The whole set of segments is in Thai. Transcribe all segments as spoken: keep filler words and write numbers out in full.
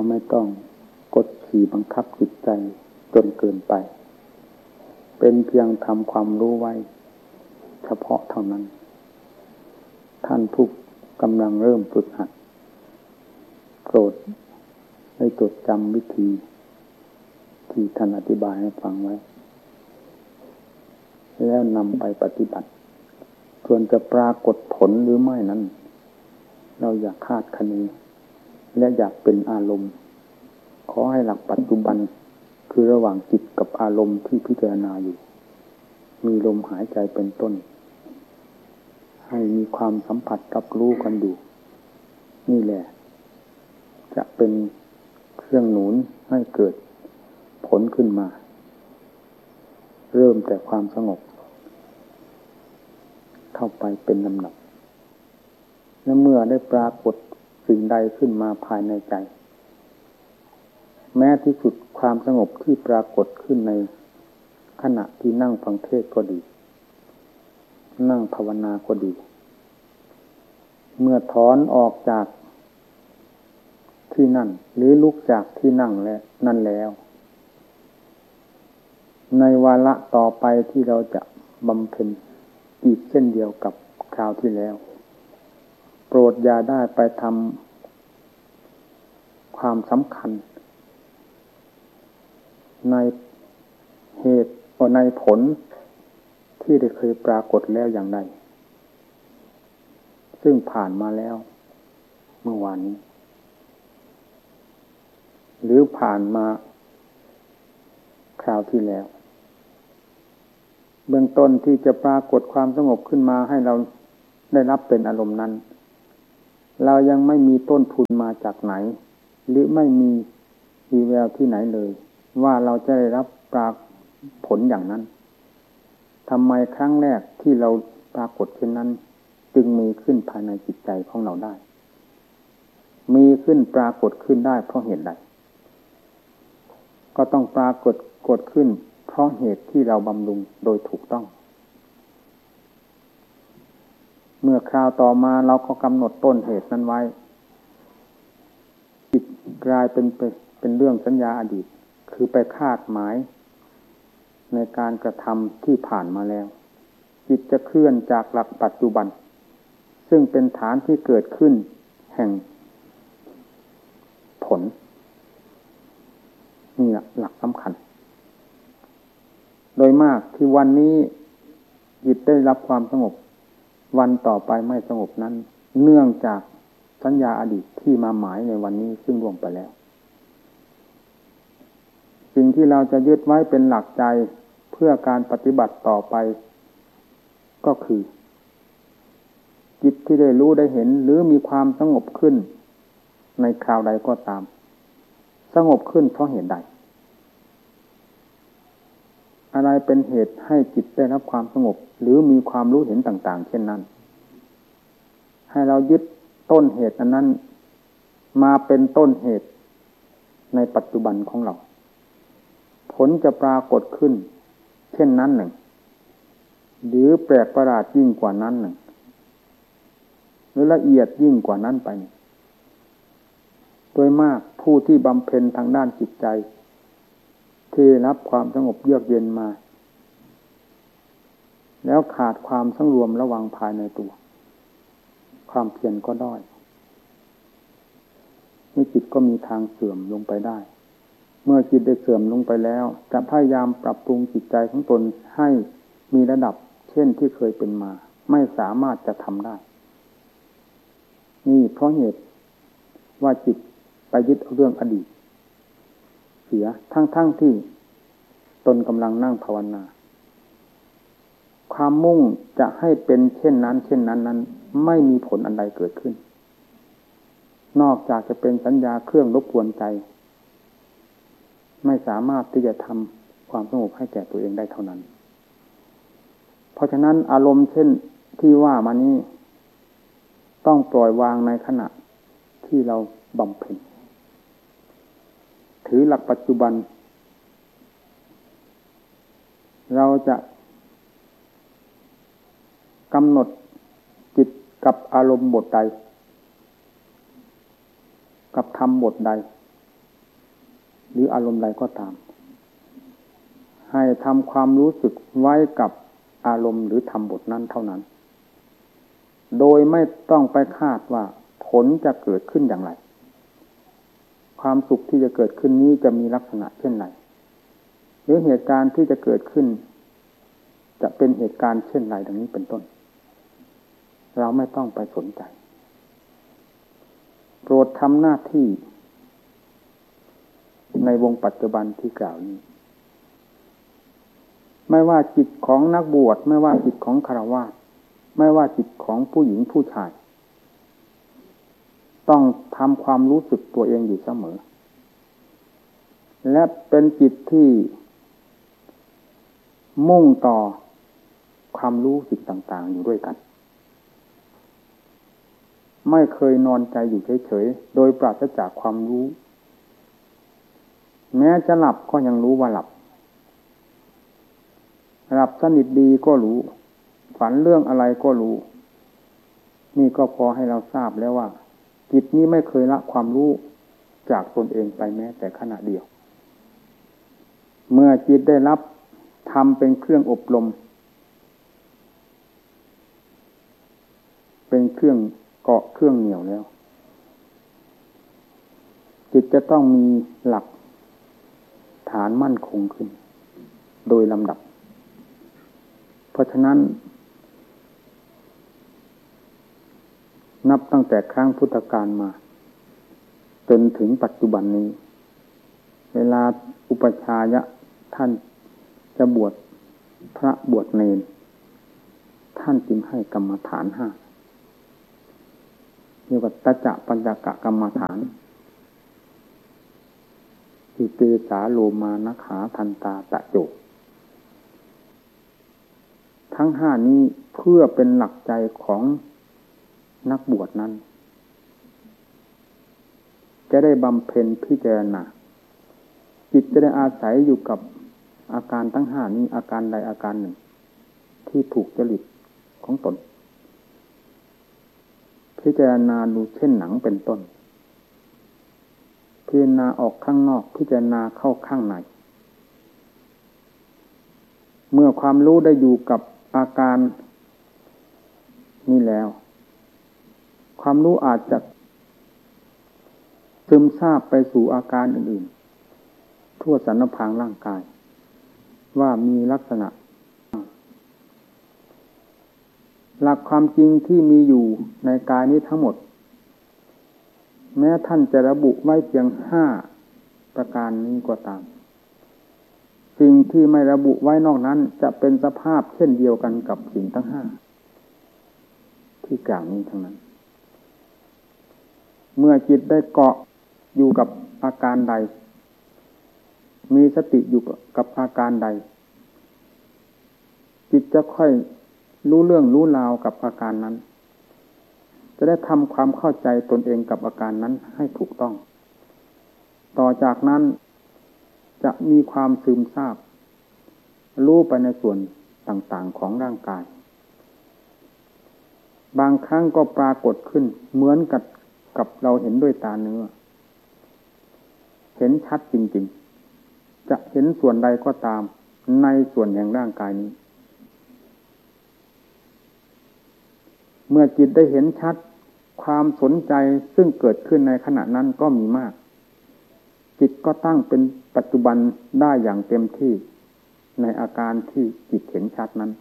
ไม่ต้องกดขี่บังคับจิตใจจนเกินไปเป็นเพียงทำความรู้ไว้เฉพาะเท่านั้นท่านผู้กำลังเริ่มฝึกหัดโปรดให้จดจำวิธีที่ท่านอธิบายให้ฟังไว้แล้วนำไปปฏิบัติส่วนจะปรากฏผลหรือไม่นั้นเราอย่าคาดคะเนและอยากเป็นอารมณ์ขอให้หลักปัจจุบันคือระหว่างจิตกับอารมณ์ที่พิจารณาอยู่มีลมหายใจเป็นต้นให้มีความสัมผัสรับรู้กันอยู่นี่แหละจะเป็นเครื่องหนุนให้เกิดผลขึ้นมาเริ่มแต่ความสงบเข้าไปเป็นลำดับและเมื่อได้ปรากฏสิ่งใดขึ้นมาภายในใจแม้ที่สุดความสงบที่ปรากฏขึ้นในขณะที่นั่งฟังเทศน์ก็ดีนั่งภาวนาก็ดีเมื่อถอนออกจากที่นั่นหรือลุกจากที่นั่งและนั่นแล้วในวาระต่อไปที่เราจะบำเพ็ญอีกเช่นเดียวกับคราวที่แล้วโปรดอย่าได้ไปทำความสำคัญในเหตุorในผลที่ได้เคยปรากฏแล้วอย่างใดซึ่งผ่านมาแล้วเมื่อวานนี้หรือผ่านมาคราวที่แล้วเบื้องต้นที่จะปรากฏความสงบขึ้นมาให้เราได้รับเป็นอารมณ์นั้นเรายังไม่มีต้นทุนมาจากไหนหรือไม่มีวีแววที่ไหนเลยว่าเราจะได้รับปรากผลอย่างนั้นทำไมครั้งแรกที่เราปรากฏเช่นนั้นจึงมีขึ้นภายในจิตใจของเราได้มีขึ้นปรากฏขึ้นได้เพราะเหตุใดก็ต้องปรากฏกฏขึ้นเพราะเหตุที่เราบำรุงโดยถูกต้องเมื่อคราวต่อมาเราก็กำหนดต้นเหตุนั้นไว้จิตกลายเป็นเป็นเรื่องสัญญาอดีตคือไปคาดหมายในการกระทำที่ผ่านมาแล้วจิตจะเคลื่อนจากหลักปัจจุบันซึ่งเป็นฐานที่เกิดขึ้นแห่งผลนี่แหละหลักสำคัญโดยมากที่วันนี้จิตได้รับความสงบวันต่อไปไม่สงบนั้นเนื่องจากสัญญาอดีตที่มาหมายในวันนี้ซึ่งล่วงไปแล้วสิ่งที่เราจะยึดไว้เป็นหลักใจเพื่อการปฏิบัติต่อไปก็คือจิตที่ได้รู้ได้เห็นหรือมีความสงบขึ้นในคราวใดก็ตามสงบขึ้นเพราะเหตุใดอะไรเป็นเหตุให้จิตได้รับความสงบหรือมีความรู้เห็นต่างๆเช่นนั้นให้เรายึดต้นเหตุอันนั้นมาเป็นต้นเหตุในปัจจุบันของเราผลจะปรากฏขึ้นเช่นนั้นหนึ่งหรือแปลกประหลาดยิ่งกว่านั้นหนึ่งหรือละเอียดยิ่งกว่านั้นไปโดยมากผู้ที่บำเพ็ญทางด้านจิตใจที่รับความสงบเยือกเย็นมาแล้วขาดความสำรวมระวังภายในตัวความเพียรก็ด้อยนี่จิตก็มีทางเสื่อมลงไปได้เมื่อจิตได้เสื่อมลงไปแล้วจะพยายามปรับปรุงจิตใจของตนให้มีระดับเช่นที่เคยเป็นมาไม่สามารถจะทำได้นี่เพราะเหตุว่าจิตไปยึดเอาเรื่องอดีตเสียทั้งๆ ท, ที่ตนกำลังนั่งภาวนาความมุ่งจะให้เป็นเช่นนั้นเช่นนั้นนั้นไม่มีผลอันใดเกิดขึ้นนอกจากจะเป็นสัญญาเครื่องรบกวนใจไม่สามารถที่จะทำความสงบให้แก่ตัวเองได้เท่านั้นเพราะฉะนั้นอารมณ์เช่นที่ว่ามานี้ต้องปล่อยวางในขณะที่เราบำเพ็ญถือหลักปัจจุบันเราจะกำหนดจิตกับอารมณ์บทใดกับธรรมบทใดหรืออารมณ์ใดก็ตามให้ทำความรู้สึกไว้กับอารมณ์หรือทำบทนั้นเท่านั้นโดยไม่ต้องไปคาดว่าผลจะเกิดขึ้นอย่างไรความสุขที่จะเกิดขึ้นนี้จะมีลักษณะเช่นไรหรือเหตุการณ์ที่จะเกิดขึ้นจะเป็นเหตุการณ์เช่นไรดังนี้เป็นต้นเราไม่ต้องไปสนใจโปรดทำหน้าที่ในวงปัจจุบันที่กล่าวนี้ไม่ว่าจิตของนักบวชไม่ว่าจิตของฆราวาสไม่ว่าจิตของผู้หญิงผู้ชายต้องทำความรู้สึกตัวเองอยู่เสมอและเป็นจิตที่มุ่งต่อความรู้สิ่งต่างๆอยู่ด้วยกันไม่เคยนอนใจอยู่เฉยๆโดยปราศจากความรู้แม้จะหลับก็ยังรู้ว่าหลับหลับสนิทดีก็รู้ฝันเรื่องอะไรก็รู้นี่ก็พอให้เราทราบแล้วว่าจิตนี้ไม่เคยละความรู้จากตนเองไปแม้แต่ขณะเดียวเมื่อจิตได้รับทำเป็นเครื่องอบรมเป็นเครื่องเกาะเครื่องเหนี่ยวแล้วจิตจะต้องมีหลักฐานมั่นคงขึ้นโดยลำดับเพราะฉะนั้นนับตั้งแต่ครั้งพุทธกาลมาจนถึงปัจจุบันนี้เวลาอุปัชฌายะท่านจะบวชพระบวชเณรท่านจึงให้กรรมฐานห้าเรียกว่าตัจจะปัญจกะกรรมฐานอิเตสาโลมานะขาทันตาตะโจทั้งห้านี้เพื่อเป็นหลักใจของนักบวชนั้นจะได้บำเพ็ญพิจารณาจิตจะได้อาศัยอยู่กับอาการทั้งห้านี้อาการใดอาการหนึ่งที่ถูกจริตของตนพิจารณาดูเช่นหนังเป็นต้นพิจารณาออกข้างนอกพิจารณาเข้าข้างในเมื่อความรู้ได้อยู่กับอาการนี้แล้วความรู้อาจจะซึมซาบไปสู่อาการอื่นๆทั่วสรรพางร่างกายว่ามีลักษณะหลักความจริงที่มีอยู่ในกายนี้ทั้งหมดแม้ท่านจะระบุไว้เพียงห้าประการนี้ก็ตามสิ่งที่ไม่ระบุไว้นอกนั้นจะเป็นสภาพเช่นเดียวกันกับสิ่งทั้งห้าที่กล่าวนี้ทั้งนั้นเมื่อจิตได้เกาะอยู่กับอาการใดมีสติอยู่กับอาการใดจิตจะค่อยรู้เรื่องรู้ราวกับอาการนั้นจะได้ทำความเข้าใจตนเองกับอาการนั้นให้ถูกต้องต่อจากนั้นจะมีความซึมซาบรู้ไปในส่วนต่างๆของร่างกายบางครั้งก็ปรากฏขึ้นเหมือนกับกับเราเห็นด้วยตาเนื้อเห็นชัดจริงๆจะเห็นส่วนใดก็ตามในส่วนแห่งร่างกายนี้เมื่อจิตได้เห็นชัดความสนใจซึ่งเกิดขึ้นในขณะนั้นก็มีมากจิตก็ตั้งเป็นปัจจุบันได้อย่างเต็มที่ในอาการที่จิตเห็นชัดนั้น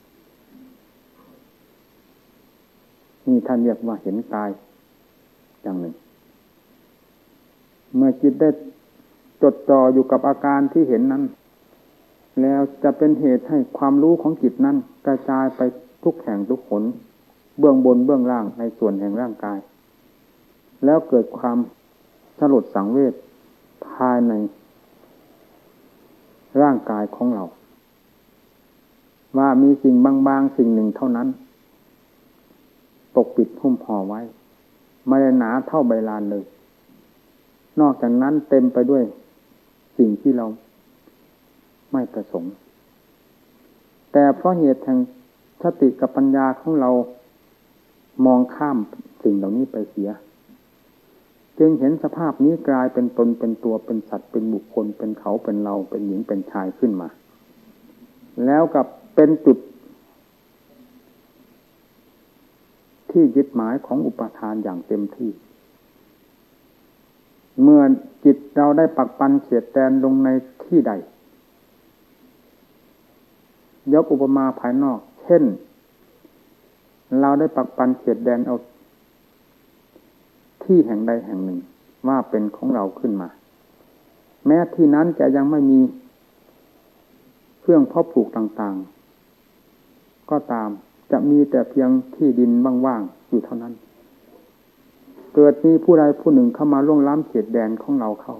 นี่ท่านเรียกว่าเห็นกายอย่างหนึ่งเมื่อจิตได้จดจ่ออยู่กับอาการที่เห็นนั้นแล้วจะเป็นเหตุให้ความรู้ของจิตนั้นกระจายไปทุกแห่งทุกหนเบื้องบนเบื้องล่างในส่วนแห่งร่างกายแล้วเกิดความสลดสังเวชภายในร่างกายของเราว่ามีสิ่งบางๆสิ่งหนึ่งเท่านั้นปกปิดหุ้มห่อไว้ไม่ได้หนาเท่าใบลานเลยนอกจากนั้นเต็มไปด้วยสิ่งที่เราไม่ประสงค์แต่เพราะเหตุแห่งสติกับปัญญาของเรามองข้ามสิ่งเหล่านี้ไปเสียจึงเห็นสภาพนี้กลายเป็นตนเป็นตัวเป็นสัตว์เป็นบุคคลเป็นเขาเป็นเราเป็นหญิงเป็นชายขึ้นมาแล้วกับเป็นจุดที่ยึดหมายของอุปาทานอย่างเต็มที่เมื่อจิตเราได้ปักปันเขียดแดนลงในที่ใดยกอุปมาภายนอกเช่นเราได้ปักปันเขียดแดนเอาที่แห่งใดแห่งหนึ่งว่าเป็นของเราขึ้นมาแม้ที่นั้นจะยังไม่มีเครื่องเพาะปลูกต่างๆก็ตามจะมีแต่เพียงที่ดินว่างๆอยู่เท่านั้นเกิดมีผู้ใดผู้หนึ่งเข้ามาล่วงล้ำเขตแดนของเราเข้า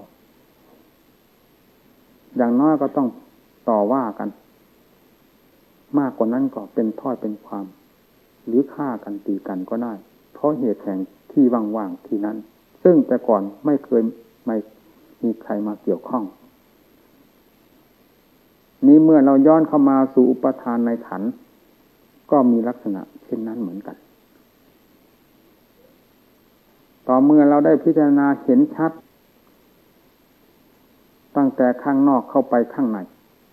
อย่างน้อยก็ต้องต่อว่ากันมากกว่านั้นก็เป็นถ้อยเป็นความหรือฆ่ากันตีกันก็ได้เพราะเหตุแห่งที่ว่างๆที่นั้นซึ่งแต่ก่อนไม่เคยไม่มีใครมาเกี่ยวข้องนี้เมื่อเราย้อนเข้ามาสู่อุปทานในขันธ์ก็มีลักษณะเช่นนั้นเหมือนกันต่อเมื่อเราได้พิจารณาเห็นชัดตั้งแต่ข้างนอกเข้าไปข้างใน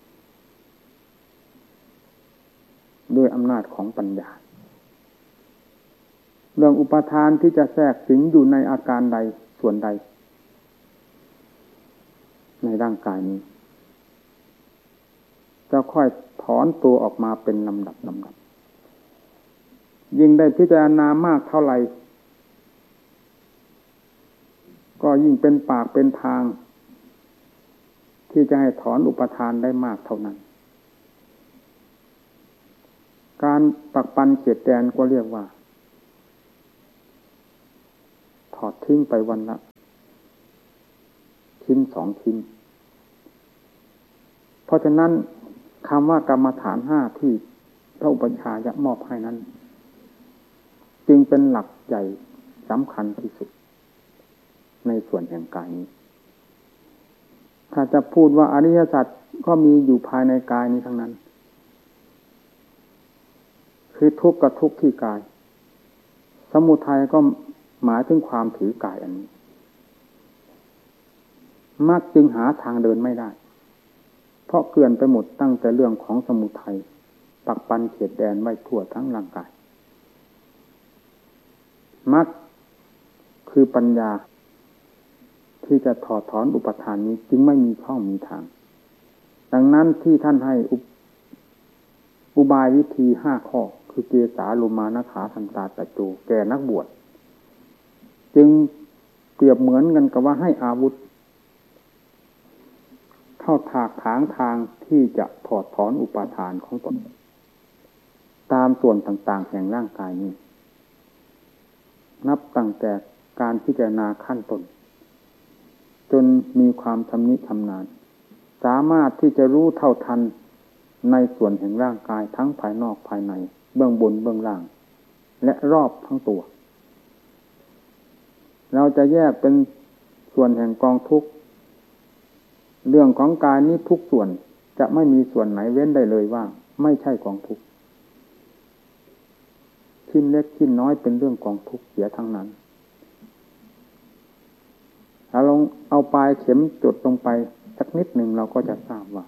ด้วยอำนาจของปัญญาเรื่องอุปทานที่จะแทรกสิงอยู่ในอาการใดส่วนใดในร่างกายนี้จะค่อยถอนตัวออกมาเป็นลำดับลำดับยิ่งได้พิจารณามากเท่าไหร่ก็ยิ่งเป็นปากเป็นทางที่จะให้ถอนอุปทานได้มากเท่านั้นการปักปันเขียดแดนก็เรียกว่าถอดทิ้งไปวันละชิ้นสองชิ้นเพราะฉะนั้นคำว่ากรรมฐานห้าที่พระอุปัชฌายะมอบให้นั้นจึงเป็นหลักใหญ่สำคัญที่สุดในส่วนแห่งกายนี้ถ้าจะพูดว่าอริยสัจก็มีอยู่ภายในกายนี้ทั้งนั้นคือทุกข์กับทุกข์ที่กายสมุทัยก็หมายถึงความถือกายอันนี้มรรคจึงหาทางเดินไม่ได้เพราะเกลื่อนไปหมดตั้งแต่เรื่องของสมุทัยปักปันเขตแดนไว้ทั่วทั้งร่างกายมรรคคือปัญญาที่จะถอดถอนอุปทานนี้จึงไม่มีช่องมีทางดังนั้นที่ท่านให้อุบายวิธีห้าข้อคือเกสาโลมานะขาทันตาตะโจแก่นักบวชจึงเปรียบเหมือนกันกับว่าให้อาวุธเข้าถากถางทางที่จะถอดถอนอุปทานของตนตามส่วนต่างๆแห่งร่างกายนี้นับตั้งแต่การพิจารณาขั้นต้นจนมีความชำนิชำนาญสามารถที่จะรู้เท่าทันในส่วนแห่งร่างกายทั้งภายนอกภายในเบื้องบนเบื้องล่างและรอบทั้งตัวเราจะแยกเป็นส่วนแห่งกองทุกข์เรื่องของกายนี้ทุกส่วนจะไม่มีส่วนไหนเว้นได้เลยว่าไม่ใช่กองทุกข์ชิ้นเล็กชิ้นน้อยเป็นเรื่องกองทุกข์เสียทั้งนั้นถ้าลงเอาปลายเข็มจดลงไปสักนิดหนึ่งเราก็จะทราบว่า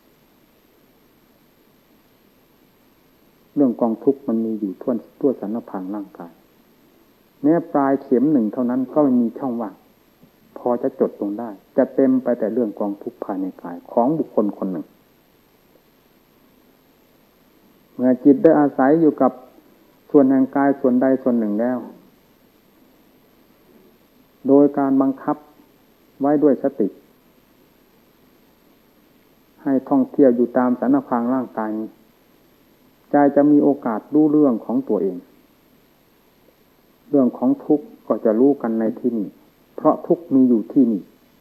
เรื่องกองทุกข์มันมีอยู่ทั่วทั่วสรรพางร่างกายแม้ปลายเข็มหนึ่งเท่านั้นก็ไม่มีช่องว่างพอจะจดลงได้จะเต็มไปแต่เรื่องกองทุกข์ภายในกายของบุคคลคนหนึ่งเมื่อจิตได้อาศัยอยู่กับส่วนแห่งกายส่วนใดส่วนหนึ่งแล้วโดยการบังคับไว้ด้วยสติให้ท่องเที่ยวอยู่ตามสรรพางร่างกายใจจะมีโอกาสรู้เรื่องของตัวเองเรื่องของทุกข์ก็จะรู้กันในที่นี้เพราะทุกข์มีอยู่ที่นี่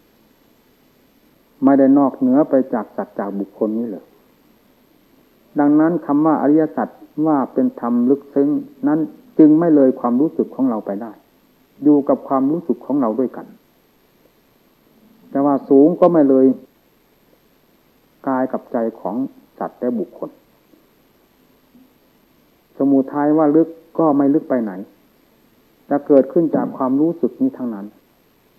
ไม่ได้นอกเหนือไปจากสัจจากบุคคลนี้เลยดังนั้นคำว่าอริยสัจว่าเป็นธรรมลึกซึ้งนั้นจึงไม่เลยความรู้สึกของเราไปได้อยู่กับความรู้สึกของเราด้วยกันแต่ว่าสูงก็ไม่เลยกายกับใจของสัตว์และบุคคลสมุทัยว่าลึกก็ไม่ลึกไปไหนจะเกิดขึ้นจากความรู้สึกนี้ทั้งนั้น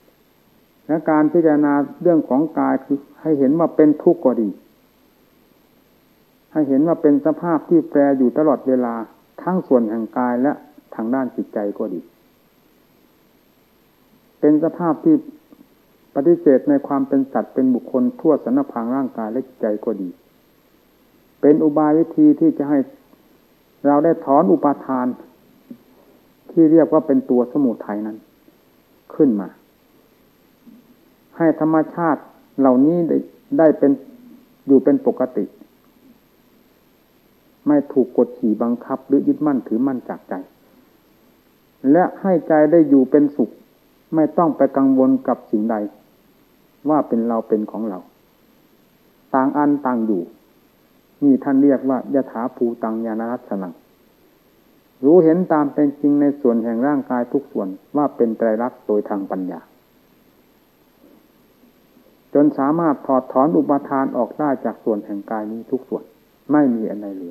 และการพิจารณาเรื่องของกายคือให้เห็นว่าเป็นทุกข์ก็ดีให้เห็นว่าเป็นสภาพที่แปรอยู่ตลอดเวลาทั้งส่วนแห่งกายและทางด้านจิตใจก็ดีเป็นสภาพที่ปฏิเสธในความเป็นสัตว์เป็นบุคคลทั่วสรรพางร่างกายและจิตใจก็ดีเป็นอุบายวิธีที่จะให้เราได้ถอนอุปาทานที่เรียกว่าเป็นตัวสมุทัยนั้นขึ้นมาให้ธรรมชาติเหล่านี้ได้ได้เป็นอยู่เป็นปกติไม่ถูกกดขี่บังคับหรือยึดมั่นถือมั่นจากใจและให้ใจได้อยู่เป็นสุขไม่ต้องไปกังวลกับสิ่งใดว่าเป็นเราเป็นของเราต่างอันต่างอยู่นี่ท่านเรียกว่ายถาภูตังญาณรัตนังรู้เห็นตามเป็นจริงในส่วนแห่งร่างกายทุกส่วนว่าเป็นไตรลักษณ์โดยทางปัญญาจนสามารถถอดถอนอุปาทานออกได้จากส่วนแห่งกายนี้ทุกส่วนไม่มีอะไรเหลือ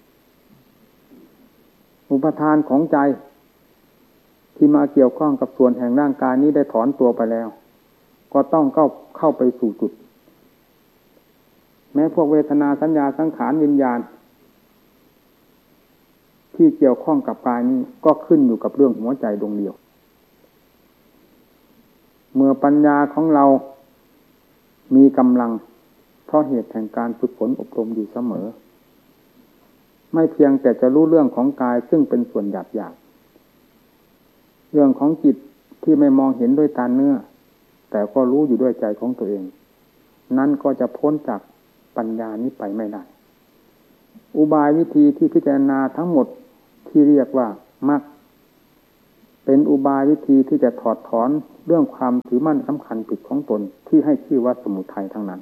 อุปาทานของใจที่มาเกี่ยวข้องกับส่วนแห่งร่างกายนี้ได้ถอนตัวไปแล้วก็ต้องเข้าเข้าไปสู่จุดแม้พวกเวทนาสัญญาสังขารวิญญาณที่เกี่ยวข้องกับกายนี้ก็ขึ้นอยู่กับเรื่องหัวใจดวงเดียวเมื่อปัญญาของเรามีกำลังเพราะเหตุแห่งการฝึกฝนอบรมอยู่เสมอไม่เพียงแต่จะรู้เรื่องของกายซึ่งเป็นส่วนหยาบๆเรื่องของจิตที่ไม่มองเห็นด้วยตาเนื้อแต่ก็รู้อยู่ด้วยใจของตัวเองนั่นก็จะพ้นจากปัญญานี้ไปไม่ได้อุบายวิธีที่พิจารณาทั้งหมดที่เรียกว่ามรรคเป็นอุบายวิธีที่จะถอดถอนเรื่องความถือมั่นสำคัญผิดของตนที่ให้ชื่อว่าสมุทัยทั้งนั้น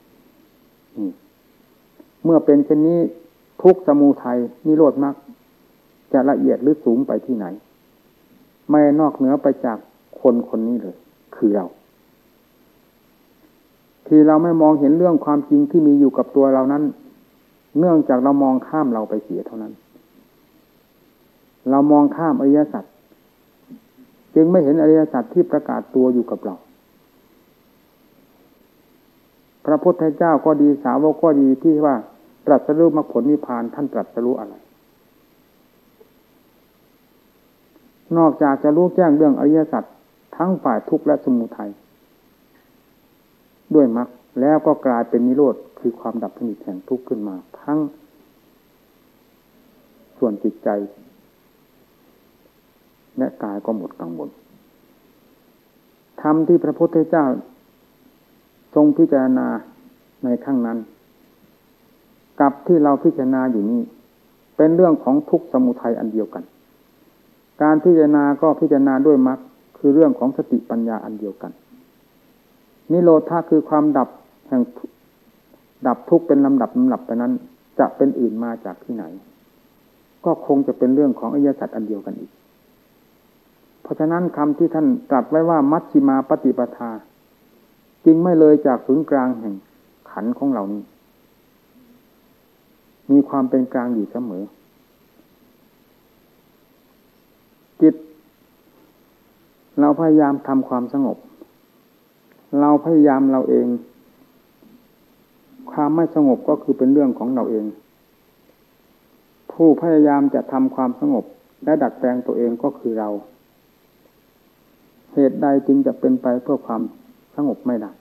เมื่อเป็นเช่นนี้ทุกข์สมุทัยนิโรธมรรคจะละเอียดหรือสูงไปที่ไหนไม่นอกเหนือไปจากคนคนนี้เลยคือเราที่เราไม่มองเห็นเรื่องความจริงที่มีอยู่กับตัวเรานั้นเนื่องจากเรามองข้ามเราไปเสียเท่านั้นเรามองข้ามอริยสัจจึงไม่เห็นอริยสัจที่ประกาศตัวอยู่กับเราพระพุทธเจ้าก็ดีสาวกก็ดีที่ว่าตรัสรู้มรรคผลนิพพานท่านตรัสรู้อะไรนอกจากจะรู้แจ้งเรื่องอริยสัจทั้งฝ่ายทุกข์และสมุทัยด้วยมรรคแล้วก็กลายเป็นนิโรธคือความดับสนิทแห่งทุกข์ขึ้นมาทั้งส่วนจิตใจและกายก็หมดกังวลธรรมที่พระพุทธเจ้าทรงพิจารณาในครั้งนั้นกับที่เราพิจารณาอยู่นี้เป็นเรื่องของทุกข์สมุทัยอันเดียวกันการพิจารณาก็พิจารณาด้วยมรรคคือเรื่องของสติปัญญาอันเดียวกันนิโรธาคือความดับแห่งดับทุกข์เป็นลำดับลำดับไปนั้นจะเป็นอื่นมาจากที่ไหนก็คงจะเป็นเรื่องของอริยสัจอันเดียวกันอีกเพราะฉะนั้นคำที่ท่านตรัสไว้ว่ามัชฌิมาปฏิปทาจึงไม่เลยจากศูนย์กลางแห่งขันธ์ของเรานี้มีความเป็นกลางอยู่เสมอจิตเราพยายามทำความสงบเราพยายามเราเองความไม่สงบก็คือเป็นเรื่องของเราเองผู้พยายามจะทำความสงบและดัดแปลงตัวเองก็คือเราเหตุใดจึงจะเป็นไปเพื่อความสงบไม่ได้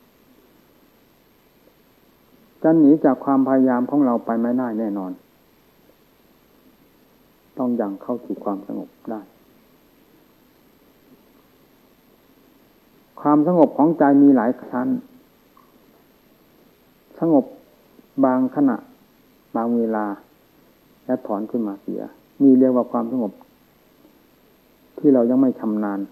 จะหนีจากความพยายามของเราไปไม่ได้แน่นอนต้องยังเข้าสู่ความสงบได้ความสงบของใจมีหลายชั้นสงบบางขณะบางเวลาและถอนขึ้นมาเสียมีเรียกว่าความสงบที่เรายังไม่ชำนาญ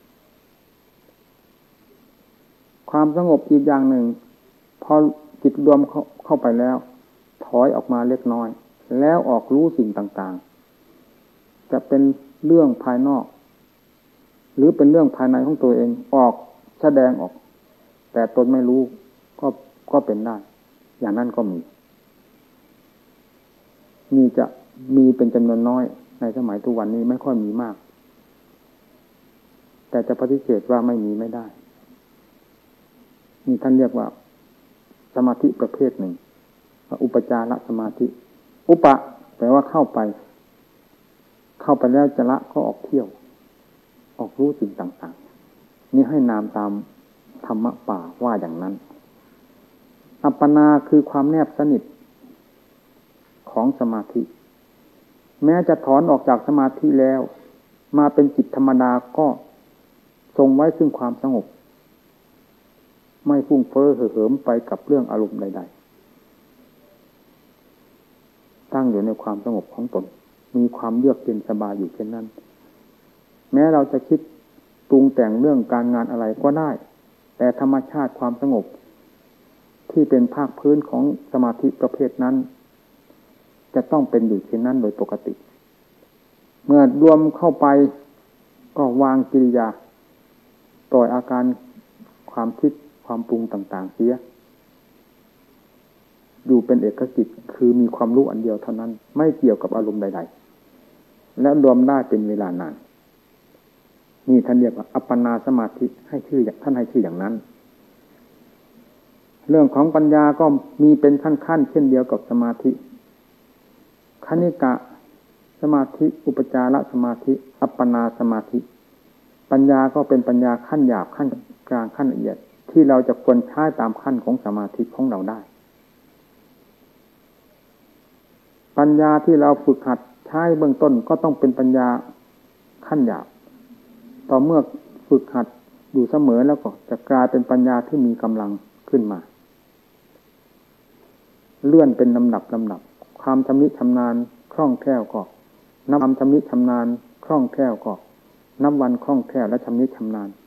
ความสงบอีกอย่างหนึ่งพอจิตรวมเข้าเข้าไปแล้วถอยออกมาเล็กน้อยแล้วออกรู้สิ่งต่างๆจะเป็นเรื่องภายนอกหรือเป็นเรื่องภายในของตัวเองออกแสดงออกแต่ตนไม่รู้ก็ก็เป็นได้อย่างนั้นก็มีมีจะมีเป็นจำนวนน้อยในสมัยทุกวันนี้ไม่ค่อยมีมากแต่จะปฏิเสธว่าไม่มีไม่ได้นี่ท่านเรียกว่าสมาธิประเภทหนึ่งอุปจารสมาธิอุปะแปลว่าเข้าไปเข้าไปแล้วจะละก็ออกเที่ยวออกรู้สิ่งต่างๆนี่ให้นามตามธรรมะป่าว่าอย่างนั้นอัปปนาคือความแนบสนิทของสมาธิแม้จะถอนออกจากสมาธิแล้วมาเป็นจิตธรรมดาก็ทรงไว้ซึ่งความสงบไม่ฟุ้งเฟ้อเห่อเหิมไปกับเรื่องอารมณ์ใดๆตั้งอยู่ในความสงบของตนมีความเยือกเย็นสบายอยู่เช่นนั้นแม้เราจะคิดปรุงแต่งเรื่องการงานอะไรก็ได้แต่ธรรมชาติความสงบที่เป็นภาคพื้นของสมาธิประเภทนั้นจะต้องเป็นอยู่เช่นนั้นโดยปกติเมื่อรวมเข้าไปก็วางกิริยาปล่อยอาการความคิดความปรุงต่างๆเสียอยู่เป็นเอกกิจคือมีความรู้อันเดียวเท่านั้นไม่เกี่ยวกับอารมณ์ใดๆและรวมได้เป็นเวลานานนี่ท่านเรียกว่าอัปปนาสมาธิให้ชื่อท่านให้ชื่ออย่างนั้นเรื่องของปัญญาก็มีเป็นขั้นๆเช่นเดียวกับสมาธิคณิกะสมาธิอุปจารสมาธิอัปปนาสมาธิปัญญาก็เป็นปัญญาขั้นหยาบขั้นกลางขั้นละเอียดที่เราจะควรใช้ตามขั้นของสมาธิของเราได้ปัญญาที่เราฝึกหัดใช้เบื้องต้นก็ต้องเป็นปัญญาขั้นหยาบต่อเมื่อฝึกหัดอยู่เสมอแล้วก็จะกลายเป็นปัญญาที่มีกำลังขึ้นมาเลื่อนเป็นลำดับลำดับความชำนิชำนาญคล่องแคล่วก็นับความชำนิชำนาญคล่องแคล่วก็นับวันคล่องแคล่วและชำนิชำนาญ